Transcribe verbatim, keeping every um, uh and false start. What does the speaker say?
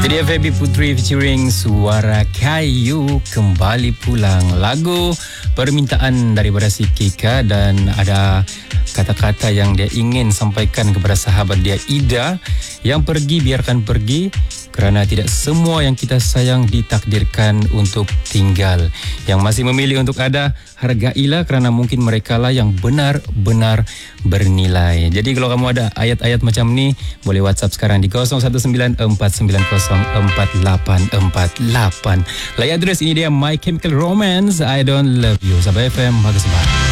Itu dia Feby Putri featuring Suara Kayu kembali pulang. Lagu permintaan daripada si Kika dan ada kata-kata yang dia ingin sampaikan kepada sahabat dia Ida yang pergi biarkan pergi kerana tidak semua yang kita sayang ditakdirkan untuk tinggal. Yang masih memilih untuk ada, hargailah kerana mungkin mereka lah yang benar-benar bernilai. Jadi kalau kamu ada ayat-ayat macam ni, boleh WhatsApp sekarang di kosong satu sembilan empat sembilan kosong empat lapan empat lapan. Layak terus, ini dia My Chemical Romance, I Don't Love You. Sabah F M, bagus banget.